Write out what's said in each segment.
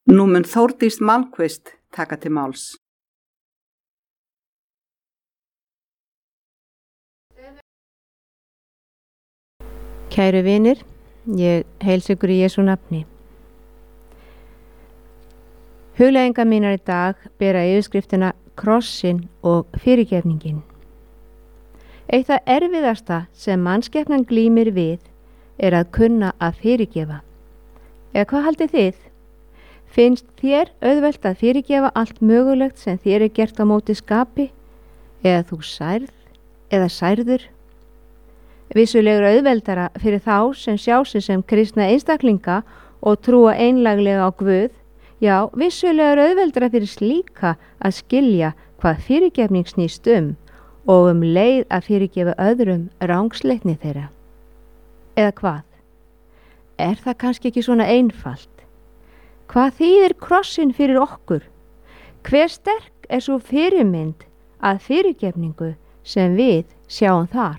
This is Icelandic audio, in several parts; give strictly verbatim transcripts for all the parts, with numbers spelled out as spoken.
Nú mun Þórdís Malmquist taka til máls. Kæru vinir, ég heilsa ykkur í Jesú nafni. Hugleiðingar mínar í dag bera yfirskriftina Krossin og fyrirgefningin. Eitt það erfiðasta sem mannskepnan glímir við er að kunna að fyrirgefa. Eða hvað haldið þið? Finnst þér auðvelt að fyrirgefa allt mögulegt sem þér er gert á móti skapi? Eða þú særð? Eða særður? Vissulegur auðveldara fyrir þá sem sjá sig sem kristna einstaklinga og trúa einlæglega á Guð. Já, vissulegur auðveldara fyrir slíka að skilja hvað fyrirgefning snýst um og um leið að fyrirgefa öðrum rangsleitni þeirra. Eða hvað? Er það kannski ekki svona einfalt? Hvað þýðir krossin fyrir okkur? Hver sterk er svo fyrirmynd að fyrirgefningu sem við sjáum þar?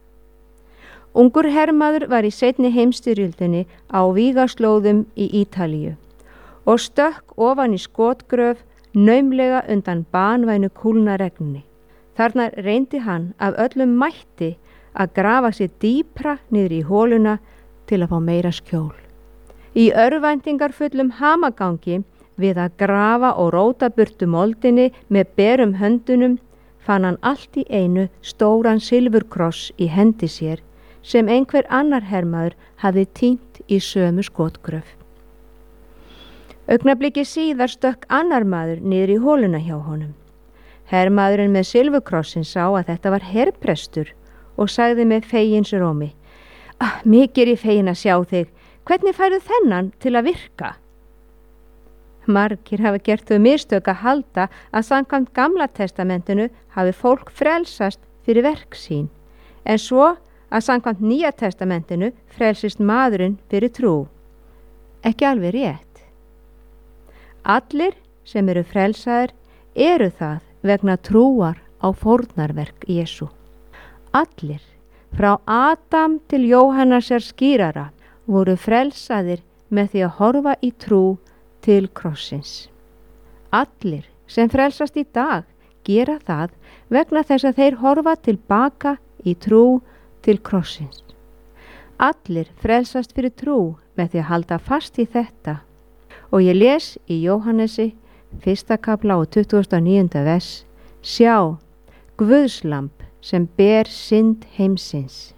Ungur hermaður var í seinni heimsstyrjöldinni á vígaslóðum í Ítalíu og stökk ofan í skotgröf naumlega undan banvænu kúlnaregnunni. Þarna reyndi hann af öllum mætti að grafa sér dýpra niður í hóluna til að fá meira skjól. Í örvæntingarfullum hamagangi við að grafa og róta burtu moldinni með berum höndunum fann hann allt í einu stóran silfurkross í hendi sér sem einhver annar hermaður hafði týnt í sömu skotgröf. Augnabliki síðar stökk annar maður niður í hóluna hjá honum. Hermaðurinn með silfurkrossin sá að þetta var herprestur og sagði með feginsrómi: ah, mikið er ég fegin að sjá þig, hvernig færðu þennan til að virka? Margir hafa gert þau mistök að halda að samkvæmt Gamla testamentinu hafi fólk frelsast fyrir verk sín, en svo að samkvæmt Nýja testamentinu frelsist maðurinn fyrir trú. Ekki alveg rétt. Allir sem eru frelsaðir eru það vegna trúar á fórnarverk Jesú. Allir, frá Adam til Jóhannesar skírara, voru frelsaðir með því að horfa í trú til krossins. Allir sem frelsast í dag gera það vegna þess að þeir horfa tilbaka í trú til krossins. Allir frelsast fyrir trú með því að halda fast í þetta og ég les í Jóhannesi fyrsta kafla og tuttugasta og níunda vers: sjá, Guðslamb sem ber synd heimsins.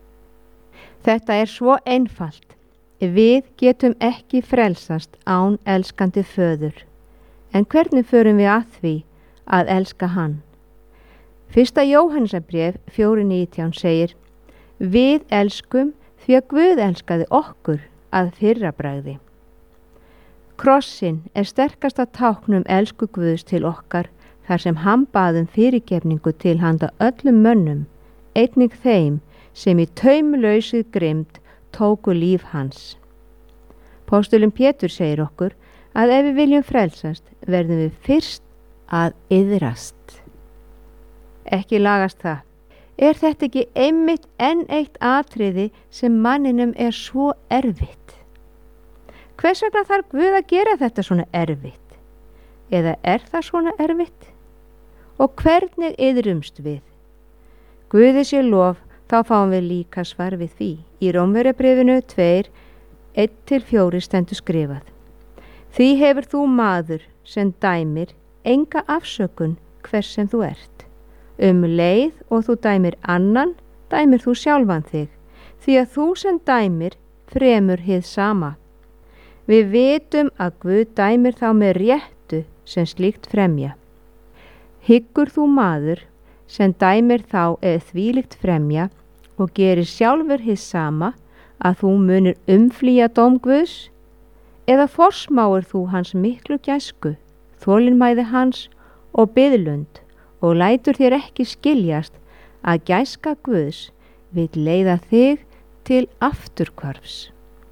Þetta er svo einfalt. Við getum ekki frelsast án elskandi föður. En hvernig förum við að því að elska hann? Fyrsta Jóhannesarbréf fjórar nítján segir: við elskum því að Guð elskaði okkur að fyrra bragði. Krossin er sterkasta táknum elsku Guðs til okkar þar sem hann bað um fyrirgefningu til handa öllum mönnum, einnig þeim sem í taumlausið grimmd tóku líf hans. Póstulinn Pétur segir okkur að ef við viljum frelsast verðum við fyrst að iðrast. Ekki lagast það. Er þetta ekki einmitt enn eitt atriði sem manninum er svo erfitt? Hvers vegna þarf Guð að gera þetta svona erfitt? Eða er það svona erfitt? Og hvernig iðrumst við? Guði sé lof, þá fáum við líka svar við því. Í Rómverjabréfinu tvö, eitt til fjögur stendur skrifað: því hefur þú maður sem dæmir enga afsökun hvers sem þú ert. Um leið og þú dæmir annan, dæmir þú sjálfan þig, því að þú sem dæmir fremur hið sama. Við vitum að Guð dæmir þá með réttu sem slíkt fremja. Hyggur þú maður sem dæmir þá eða þvílíkt fremja og gerir sjálfur hið sama, að þú munir umflýja dóm Guðs? Eða forsmáir þú hans miklu gæsku, þolinmæði hans og biðlund og lætur þér ekki skiljast að gæska Guðs vill leiða þig til afturhvarfs?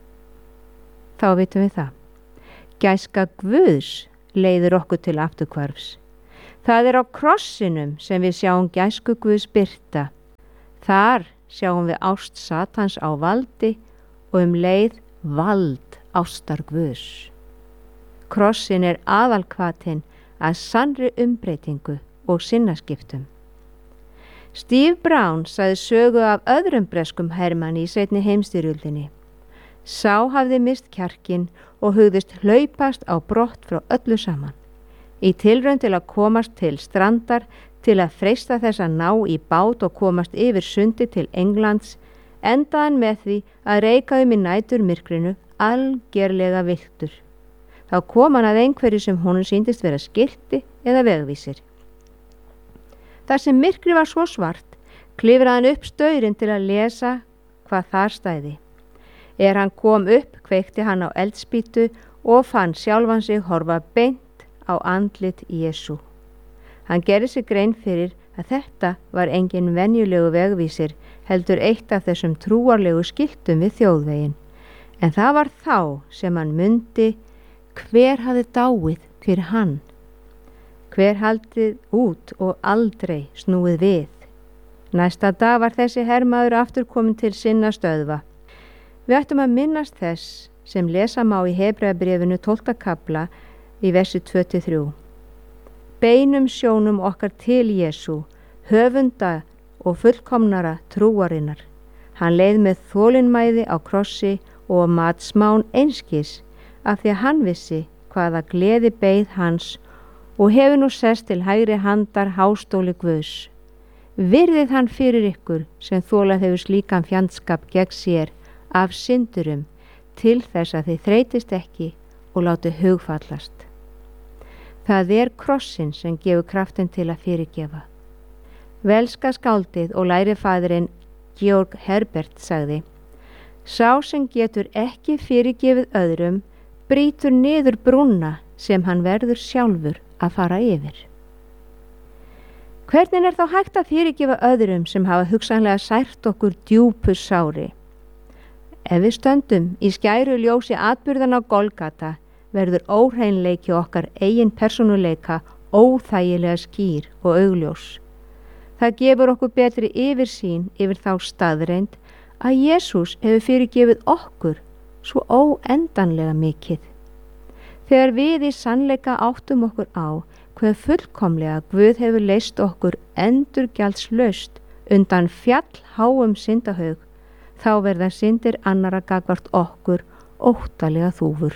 Þá vitum við það. Gæska Guðs leiðir okkur til afturhvarfs. Það er á krossinum sem við sjáum gæsku Guðs birta. Þar sjáum við ást Satans á valdi og um leið vald ástar Guðs. Krossin er aðalhvatinn að sannri umbreytingu og sinnaskiptum. Steve Brown sagði sögu af öðrum breskum hermanni í seinni heimsstyrjöldinni. Sá hafði mist kjarkinn og hugðist hlaupast á brott frá öllu saman. Í tilraun til að komast til strandar til að freista þess að ná í bát og komast yfir sundi til Englands, endaði hann með því að reika um í næturmyrkrinu algerlega villtur. Þá kom hann að einhverju sem honum sýndist vera skilti eða vegvísir. Þar sem myrkri var svo svart, klifraði hann upp staurinn til að lesa hvað þar stæði. Er hann kom upp, kveikti hann á eldspýtu og fann sjálfan sig horfa beint á andlit Jesú. Hann gerði sig grein fyrir að þetta var engin venjulegu vegvísir, heldur eitt af þessum trúarlegu skiltum við þjóðveginn. En það var þá sem hann mundi hver hafði dáið fyrir hann. Hver haldið út og aldrei snúið við. Næsta dag var þessi hermaður aftur komin til sinna stöðva. Við ættum að minnast þess sem lesa má í Hebreabréfinu tólfta kafla í versi tvö til þrjú. Beinum sjónum okkar til Jesú, höfunda og fullkomnara trúarinnar. Hann leið með þolinmæði á krossi og mat smán einskis af því að hann vissi hvaða gleði beið hans og hefur nú sest til hægri handar hástóli Guðs. Virðið hann fyrir ykkur sem þolað hefur slíkan fjandskap gegn sér af syndurum til þess að þið þreytist ekki og láti hugfallast. Það er krossin sem gefur kraftin til að fyrirgefa. Velska skáldið og lærifæðirinn Georg Herbert sagði: Sá sem getur ekki fyrirgefið öðrum brýtur niður brúna sem hann verður sjálfur að fara yfir. Hvernig er þá hægt að fyrirgefa öðrum sem hafa hugsanlega sært okkur djúpu sári? Ef við stöndum í skæru ljósi atburðan á Golgata verður óhreinleiki okkar eigin persónuleika óþægilega skýr og augljós. Það gefur okkur betri yfirsýn yfir þá staðreind að Jesús hefur fyrirgefið okkur svo óendanlega mikið. Þegar við í sannleika áttum okkur á hve fullkomlega Guð hefur leyst okkur endurgjaldslaust undan fjallháum syndahaug, þá verða syndir annara gagnvart okkur óttalega þúfur.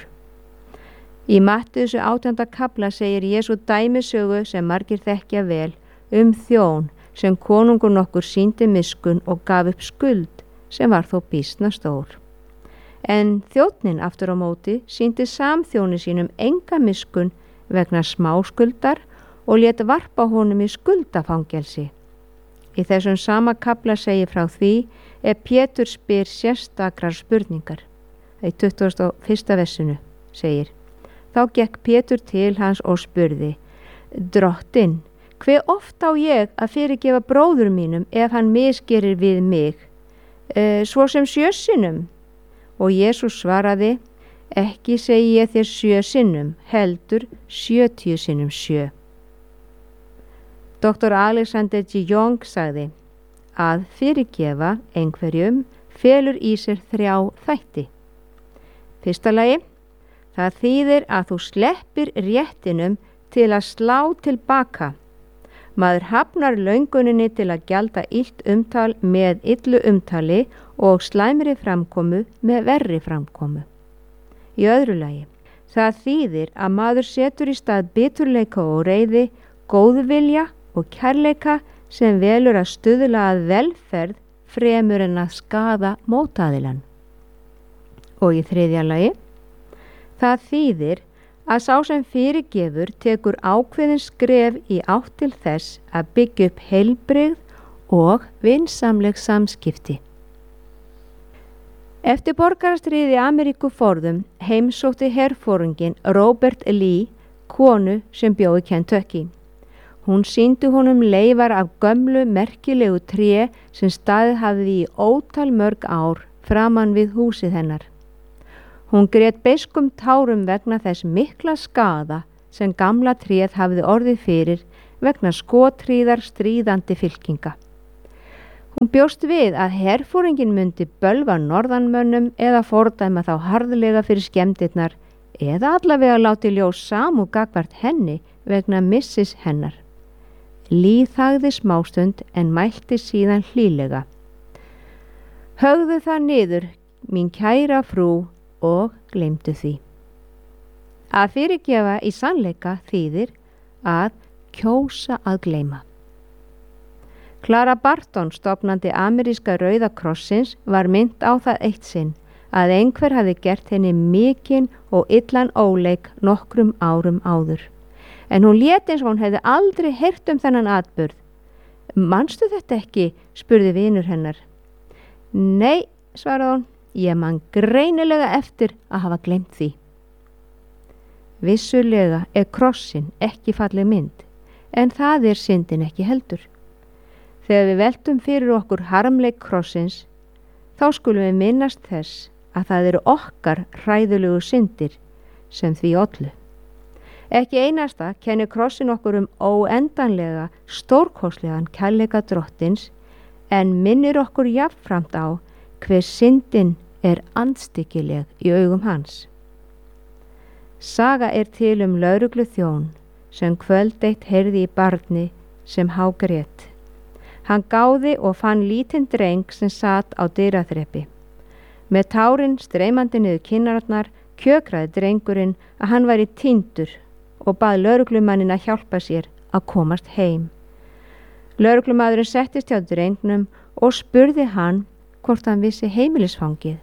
Í Mattheusar átjánda kafla segir Jesú dæmisögu sem margir þekkja vel um þjón sem konungur nokkur sýndi miskunn og gaf upp skuld sem var þó býsna stór. En þjónninn aftur á móti sýndi samþjóni sínum enga miskunn vegna smáskuldar og lét varpa honum í skuldafangelsi. Í þessum sama kafla segir frá því ef Pétur spyr sérstakrar spurningar. Í tuttugasta og fyrsta versinu segir: Þá gekk Pétur til hans og spurði: Drottinn, hve oft á ég að fyrirgefa bróður mínum ef hann misgerir við mig, e, svo sem sjö sinnum? Og Jesús svaraði: Ekki segi ég þér sjö sinnum, heldur sjötíu sinnum sjö. Doktor Alexander G. Young sagði að fyrirgefa einhverjum felur í sér þrjá þætti. Fyrsta lagi, það þýðir að þú sleppir réttinum til að slá tilbaka. Maður hafnar lönguninni til að gjalda illt umtal með illu umtali og slæmri framkomu með verri framkomu. Í öðru lagi, það þýðir að maður setur í stað biturleika og reiði, góðvilja og kærleika sem velur að stuðla að velferð fremur en að skaða mótaðilann. Og í þriðja lagi, það þýðir að sá sem fyrirgefur tekur ákveðin skref í átt til þess að byggja upp heilbrigð og vinsamleg samskipti. Eftir borgarastríði í Ameríku forðum heimsótti herforinginn Robert Lee konu sem bjó í Kentucky. Hún sýndi honum leifar af gömlu merkilegu tré sem staðið hafði í ótal mörg ár framan við húsið hennar. Hún grét beiskum tárum vegna þess mikla skaða sem gamla tréð hafði orðið fyrir vegna skotríðar stríðandi fylkinga. Hún bjóst við að herforinginn myndi bölva norðanmönnum eða fordæma þá harðlega fyrir skemmdirnar eða allavega láti ljós samúð gagnvart henni vegna missis hennar. Líð þagði smástund en mælti síðan hlýlega. Högðu það niður, mín kæra frú, og gleymdu því. Að fyrirgefa í sannleika þýðir að kjósa að gleyma. Clara Barton, stofnandi ameríska Rauða krossins, var mynd á það eitt sinn að einhver hafi gert henni mikinn og illan óleik nokkrum árum áður. En hún lét eins og hún hefði aldrei heyrt um þennan atburð. Manstu þetta ekki? Spurði vinur hennar. Nei, svaraði hún, ég man greinilega eftir að hafa gleymt því. Vissulega er krossin ekki falleg mynd, en það er syndin ekki heldur. Þegar við veltum fyrir okkur harmleik krossins, þá skulum við minnast þess að það eru okkar hræðulegu syndir sem því ollu. Ekki einasta kennir krossin okkur um óendanlega stórkostlegan kærleika drottins, en minnir okkur jafnframt á hver syndin er andstyggileg í augum hans. Saga er til um lögreglu þjón sem kvöld eitt heyrði í barni sem hágrét. Hann gáði og fann lítinn dreng sem sat á dyraþrepi. Með tárin streymandi niður kinnarnar kjökraði drengurinn að hann væri týndur og bað lögreglumannin að hjálpa sér að komast heim. Lögreglumaðurinn settist hjá drengnum og spurði hann hvort hann vissi heimilisfangið.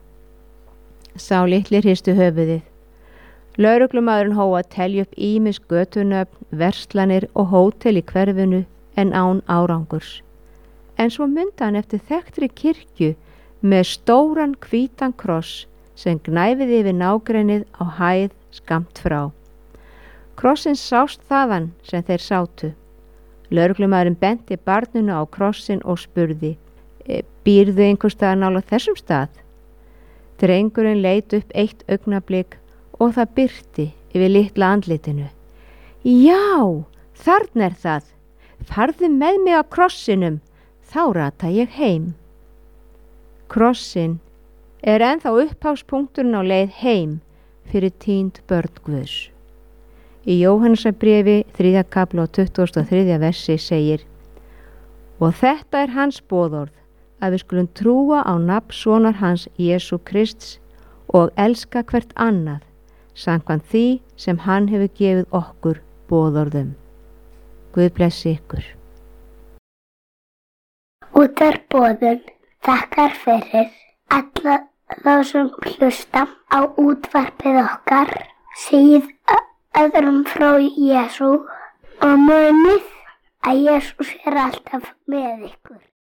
Sá litli hristi höfuðið. Lögreglumaðurinn hóf að telja upp ýmis götunöfn, verslanir og hótel í hverfinu en án árangurs. En svo mundi hann eftir þekktri kirkju með stóran hvítan kross sem gnæfiði yfir nágrennið á hæð skammt frá. Krossin sást þaðan sem þeir sátu. Lögreglumaðurinn benti barninu á krossin og spurði, býrðu einhvers staðar nálægt þessum stað? Drengurinn leit upp eitt augnablik og það birti yfir litla andlitinu. Já, þarna er það. Farðu með mig á krossinum, þá rata ég heim. Krossin er ennþá upphafspunkturinn á leið heim fyrir týnd börn Guðs. Í Jóhannesarbréfi þriðja kafla og tuttugasta og þriðja versi segir: Og þetta er hans boðorð, að við skulum trúa á nafn sonar hans Jesú Krists og elska hvert annað, samkvæmt því sem hann hefur gefið okkur boðorðum. Guð blessi ykkur. Útvarpsboðun þakkar fyrir alla þá sem hlusta á útvarpið okkar, segið öðrum frá Jesú og munið að Jesús er alltaf með ykkur.